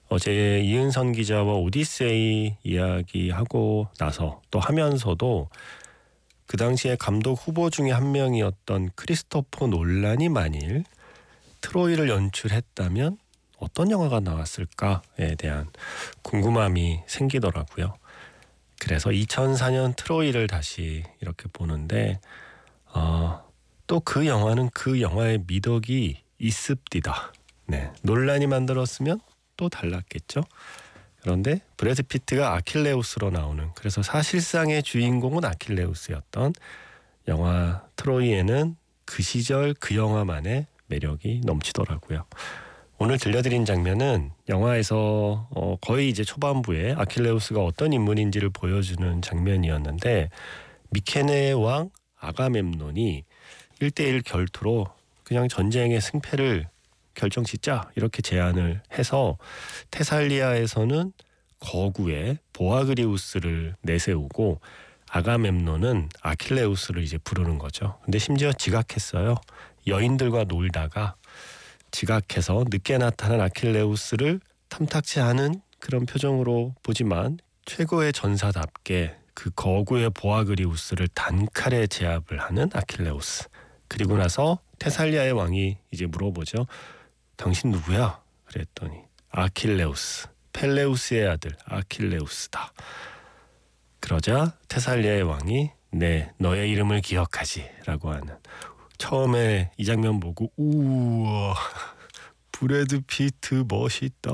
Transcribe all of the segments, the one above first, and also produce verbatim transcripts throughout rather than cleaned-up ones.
어제 이은선 기자와 오디세이 이야기하고 나서 또 하면서도 그 당시에 감독 후보 중에 한 명이었던 크리스토퍼 놀란이 만일 트로이를 연출했다면 어떤 영화가 나왔을까에 대한 궁금함이 생기더라고요. 그래서 이천사 년 트로이를 다시 이렇게 보는데 어, 또 그 영화는 그 영화의 미덕이 있습디다. 네, 놀란이 만들었으면 또 달랐겠죠. 그런데 브래드 피트가 아킬레우스로 나오는, 그래서 사실상의 주인공은 아킬레우스였던 영화 트로이에는 그 시절 그 영화만의 매력이 넘치더라고요. 오늘 들려드린 장면은 영화에서 어 거의 이제 초반부에 아킬레우스가 어떤 인물인지를 보여주는 장면이었는데, 미케네의 왕 아가멤논이 일 대일 결투로 그냥 전쟁의 승패를 결정짓자 이렇게 제안을 해서 테살리아에서는 거구의 보아그리우스를 내세우고 아가멤논은 아킬레우스를 이제 부르는 거죠. 근데 심지어 지각했어요. 여인들과 놀다가 지각해서 늦게 나타난 아킬레우스를 탐탁치 않은 그런 표정으로 보지만 최고의 전사답게 그 거구의 보아그리우스를 단칼에 제압을 하는 아킬레우스. 그리고 나서 테살리아의 왕이 이제 물어보죠. 당신 누구야? 그랬더니 아킬레우스, 펠레우스의 아들 아킬레우스다. 그러자 테살리아의 왕이 네, 너의 이름을 기억하지 라고 하는, 처음에 이 장면 보고 우와 브래드 피트 멋있다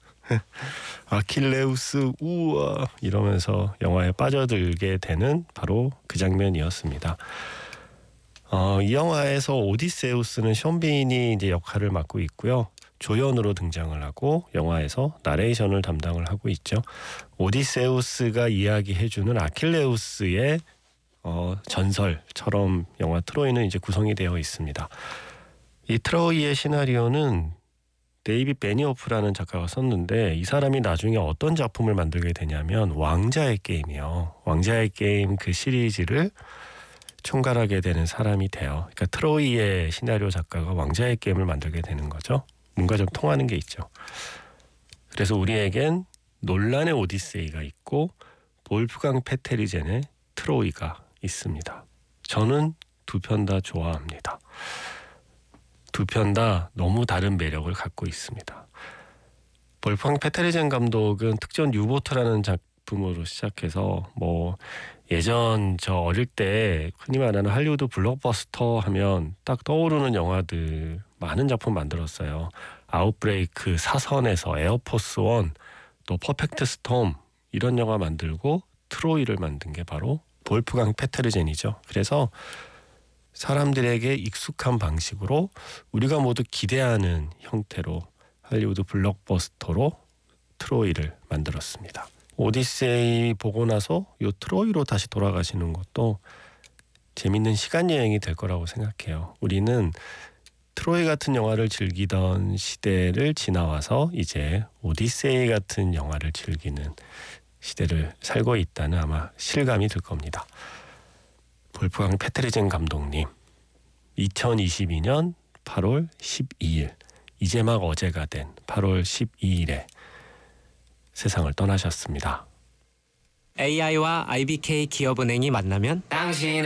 아킬레우스 우와 이러면서 영화에 빠져들게 되는 바로 그 장면이었습니다. 어, 이 영화에서 오디세우스는 션 베인이 이제 역할을 맡고 있고요. 조연으로 등장을 하고 영화에서 나레이션을 담당을 하고 있죠. 오디세우스가 이야기해주는 아킬레우스의 어, 전설처럼 영화 트로이는 이제 구성이 되어 있습니다. 이 트로이의 시나리오는 데이빗 베니오프라는 작가가 썼는데, 이 사람이 나중에 어떤 작품을 만들게 되냐면 왕자의 게임이요. 왕자의 게임 그 시리즈를 총괄하게 되는 사람이 돼요. 그러니까 트로이의 시나리오 작가가 왕자의 게임을 만들게 되는 거죠. 뭔가 좀 통하는 게 있죠. 그래서 우리에겐 논란의 오디세이가 있고 볼프강 페테르젠의 트로이가 있습니다. 저는 두 편 다 좋아합니다. 두 편 다 너무 다른 매력을 갖고 있습니다. 볼프강 페테르젠 감독은 특전 유보트라는 작품으로 시작해서 뭐 예전 저 어릴 때 흔히 말하는 할리우드 블록버스터 하면 딱 떠오르는 영화들 많은 작품 만들었어요. 아웃브레이크, 사선에서, 에어포스 원, 또 퍼펙트 스톰 이런 영화 만들고 트로이를 만든 게 바로 볼프강 페테르젠이죠. 그래서 사람들에게 익숙한 방식으로 우리가 모두 기대하는 형태로 할리우드 블록버스터로 트로이를 만들었습니다. 오디세이 보고 나서 요 트로이로 다시 돌아가시는 것도 재밌는 시간 여행이 될 거라고 생각해요. 우리는 트로이 같은 영화를 즐기던 시대를 지나와서 이제 오디세이 같은 영화를 즐기는 시대를 살고 있다는 아마 실감이 들 겁니다. 볼프강 페테르젠 감독님, 이천이십이 년 팔월 십이일, 이제 막 어제가 된 팔월 십이일에 세상을 떠나셨습니다. 에이아이와 아이비케이 기업은행이 만나면 당신